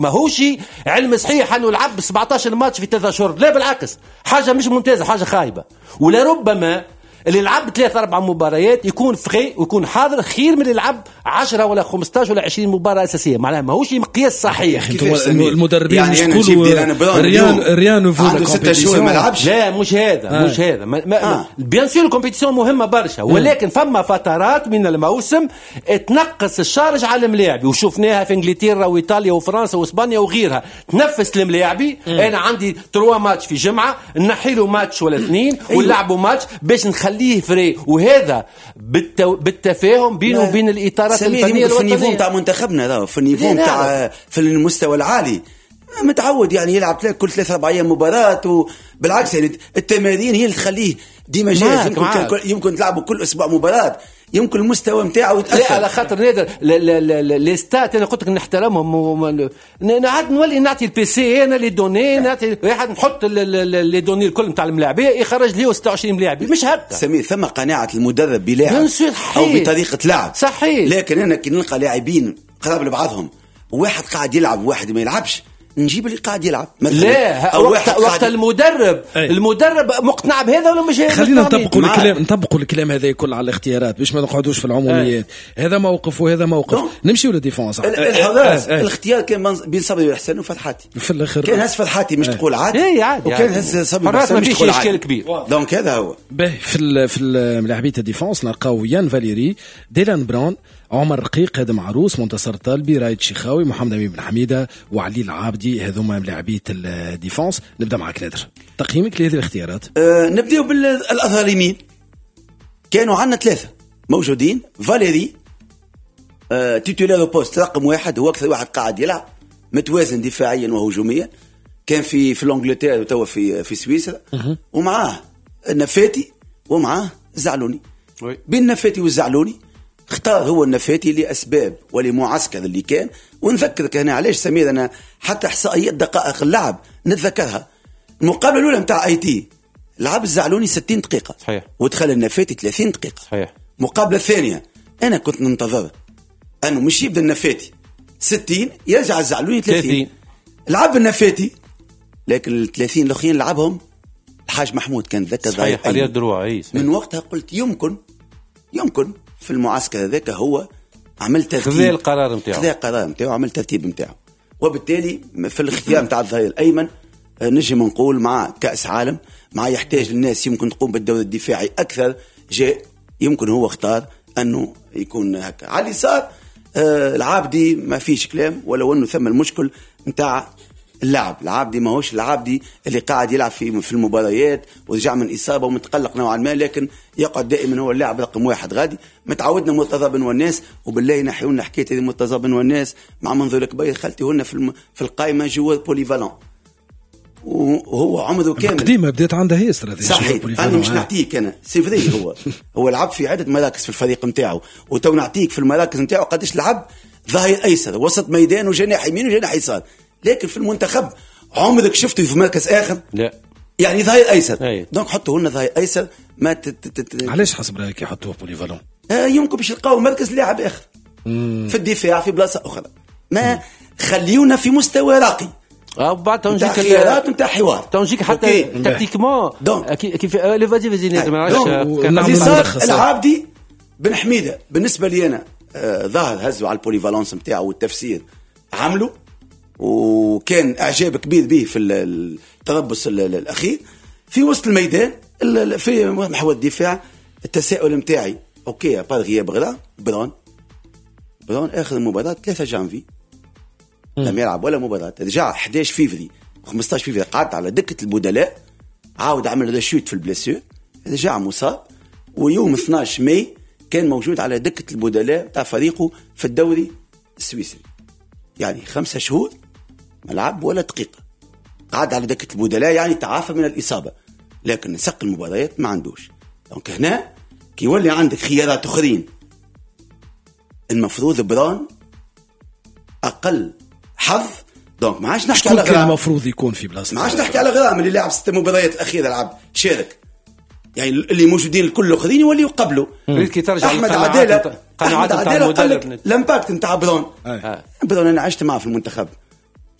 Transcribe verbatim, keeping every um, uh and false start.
ماهوش علم صحيح انه لعب سبعطاش ماتش في ثلاثة شهور، لا بالعكس، حاجه مش ممتازه، حاجه خايبه. ولا ربما اللي لعب ثلاثة أربع مباريات يكون فخي ويكون حاضر خير من اللي لعب عشرة ولا خمسطاش ولا عشرين مباراة أساسية. معناها ماهوش مقياس صحيح. المدربين يعني مش يقولوا ريان ريان عنده ستة شهور ما لعبش. لا مش هذا آه. مش هذا آه. بيان سور الكومبيتيسيون مهمة برشا، ولكن فما فترات من الموسم تنقص الشارج على الملاعبي، وشفناها في انجلترا وايطاليا وفرنسا واسبانيا وغيرها. تنفس الملاعبي، انا عندي تروا ماتش في جمعة نحيله ماتش ولا اثنين ونلعبوا ماتش باش نخليه فري، وهذا بالتو... بالتفاهم بينه وبين الإطارات الفنية في النيفو تاع منتخبنا هذا، في النيفو تاع في المستوى العالي متعود يعني يلعب كل ثلاثة أربع أيام مباراة، وبالعكس يعني التمارين هي اللي تخليه ديما جاهز. يمكن يمكن تلعبوا كل أسبوع مباراة، يمكن المستوى نتاعو يتأثر. لا على خاطر نادر لي ستات انا قلت لك نحترمهم، نعاد نولي نعطي البي سي انا لي دوني، نعطي واحد نحط لي دوني الكل نتاع الملاعبيه يخرج ليه ستة وعشرين ملاعبي، مش هكا سمير. ثم قناعه المدرب بلاعب او بطريقه لعب صحيح، لكن انا كي نلقى لاعبين قراب لبعضهم وواحد قاعد يلعب وواحد ما يلعبش، نجيب اللي قاعد يلعب مثلا. لا وقت, وقت المدرب أي. المدرب مقنع بهذا ولا مش؟ خلينا نطبقوا الكلام نطبقوا الكلام هذا كل على الاختيارات باش ما نقعدوش في العموميات. أي. هذا موقف وهذا موقف. نمشيو للديفونس. الحراس الاختيار كان بين صبري والحسن وفتحاتي في الاخر. كان هز فتحاتي مش أي. تقول عادي. اي عادي. وكان هز صبري ما فيش اشكال كبير. دونك هذا هو. به في في لاعبيه الديفونس نلقاو يان فاليري، ديلان براون، عمر رقيق، هذا معروس، منتصر طالبي، رايد شيخاوي، محمد امين بن حميده، وعلي العابدي. هذوما لاعبيه الديفونس. نبدا معك نادر، تقييمك لهذه الاختيارات؟ أه نبداو بالاظهر اليمين. كانوا عندنا ثلاثه موجودين. فاليري أه تيتولار بوست رقم واحد، هو اكثر واحد قاعد يلعب، متوازن دفاعيا وهجوميا. كان في في الانجلترا وتوا في في سويسرا. ومعاه النفاتي ومعاه الزعلوني. بين النفاتي والزعلوني اختار هو النفاتي لأسباب ولمعسكر اللي كان. ونذكرك هنا علاش سمير أنا حتى إحصائيات دقائق اللعب نتذكرها. المقابلة الأولى متاع أي تي لعب الزعلوني ستين دقيقة صحيح، ودخل النفاتي ثلاثين دقيقة صحيح. مقابلة الثانية أنا كنت ننتظر أنه مش يبدأ النفاتي ستين يرجع الزعلوني ثلاثين. لعب النفاتي لكن الثلاثين الأخرين لعبهم الحاج محمود كان ذكر صحيح عليه دروع. من وقتها قلت يمكن يمكن في المعسكر هذاك هو عمل ترتيب، خذ القرار نتاعو خذ القرار نتاعو عمل ترتيب نتاعو. وبالتالي في الاختيار نتاع الظهير الايمن نجم نقول مع كأس عالم، مع يحتاج الناس يمكن تقوم بالدور الدفاعي اكثر، جاء يمكن هو اختار انه يكون هكا. على اليسار آه العابدي ما فيش كلام، ولو انه ثم المشكل نتاع اللعب. العابدي ما هوش العابدي اللي قاعد يلعب في في المباريات ورجع من إصابة ومتقلق نوعا ما، لكن يقعد دائما هو اللاعب رقم واحد غادي. متعودنا مرتضى بن والناس، وبالله نحيونا حكاية هذه مرتضى بن والناس مع منظور كبير خلتيهولنا في الم... في القائمة جوار بوليفالون، وهو عمره كامل قديمة بدأت عنده هي استراتيجية. صحيح، أنا مش نعطيك أنا سيفري هو هو لعب في عدة مراكز في الفريق نتاعه، وتو نعطيك في المراكز نتاعه قديش لعب ظهير أيسر، وسط ميدان، وجناح يمين وجناح يسار. لكن في المنتخب عمرك شفته في مركز آخر؟ لا، يعني ظهير أيسر. دونك حطوا لنا ظهير أيسر. ما تت... علاش حسب رأيك يحطوه بوليفالون؟ آه يمكن باش يلقاو مركز لاعب آخر مم. في الدفاع في بلاصة أخرى. ما مم. خليونا في مستوى راقي. اه بعد تنجيك خيارات نتاع حوار تنجيك حتى تكتيكمون كيف لي فازي فازي نادر ما نعرفش. العابدي بن حميدة بالنسبة لي أنا آه ظهر هزوا على البوليفالونس نتاعو والتفسير عملوا، وكان إعجاب كبير به في التربص الأخير في وسط الميدان. في محور الدفاع التساؤل متاعي أوكي بعد غياب غدا برون برون آخر مباراة ثلاثة جانفي لم يلعب ولا مباراة، رجع أحد عشر فيفري خمسطاش فيفري قعد على دكة البدلاء، عاود عمل رشوت في البلاسير، رجع مصاب. ويوم اثناش ماي كان موجود على دكة البدلاء تاع فريقه في الدوري السويسري، يعني خمسة شهور ملعب ولا دقيقة، قعد على دكة البدلاء، يعني تعافى من الإصابة، لكن سق المباريات ما عندوش. دونك هنا كي يولي عندك خيارات أخرين، المفروض بران أقل حظ. دونك ما عادش نحكي على غرام، المفروض يكون في بلاصة، ما عادش نحكي على غرام اللي لعب ست مباريات الأخيرة لعب شارك، يعني اللي موجودين الكل الآخرين يولي يقبلوا. أحمد عدالة أحمد عدالة قال لك الامباكت نتاع بران. بران أنا عشت معه في المنتخب